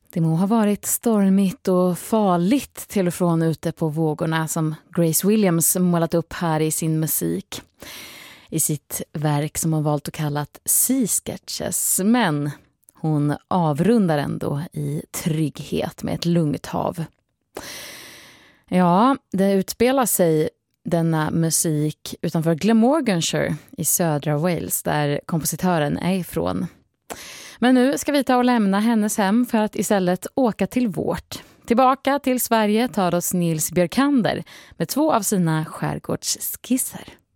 Det må ha varit stormigt och farligt till och från ute på vågorna som Grace Williams målat upp här i sin musik. I sitt verk som hon valt att kalla Sea Sketches, men hon avrundar ändå i trygghet med ett lugnt hav. Ja, det utspelar sig denna musik utanför Glamorganshire i södra Wales där kompositören är ifrån. Men nu ska vi ta och lämna hennes hem för att istället åka till vårt. Tillbaka till Sverige tar oss Nils Björkander med 2 av sina skärgårdsskisser.